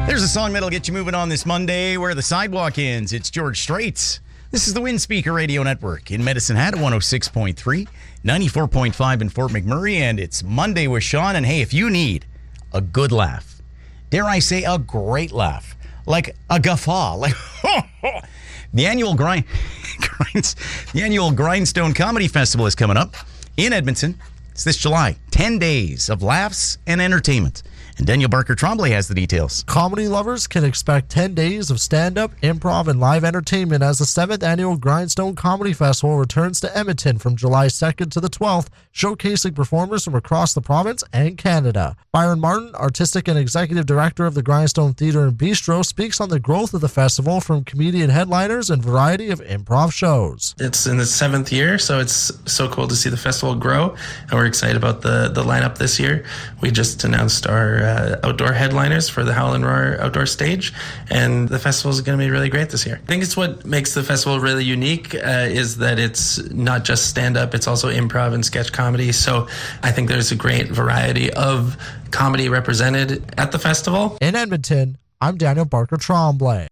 There's a song that'll get you moving on this Monday where the sidewalk ends. It's George Strait's. This is the Wind Speaker Radio Network in Medicine Hat at 106.3, 94.5 in Fort McMurray, and it's Monday with Sean. And hey, if you need a good laugh, dare I say a great laugh, like a guffaw, like the annual Grindstone Comedy Festival is coming up in Edmonton. It's this July. 10 days of laughs and entertainment. And Daniel Barker Tremblay has the details. Comedy lovers can expect 10 days of stand-up, improv, and live entertainment as the 7th Annual Grindstone Comedy Festival returns to Edmonton from July 2nd to the 12th, showcasing performers from across the province and Canada. Byron Martin, Artistic and Executive Director of the Grindstone Theatre and Bistro, speaks on the growth of the festival from comedian headliners and variety of improv shows. It's in the 7th year, so it's so cool to see the festival grow, and we're excited about the lineup this year. We just announced our outdoor headliners for the Howl and Roar outdoor stage, and the festival is going to be really great this year. I think it's what makes the festival really unique is that it's not just stand-up, it's also improv and sketch comedy, so I think there's a great variety of comedy represented at the festival. In Edmonton, I'm Daniel Barker Tremblay.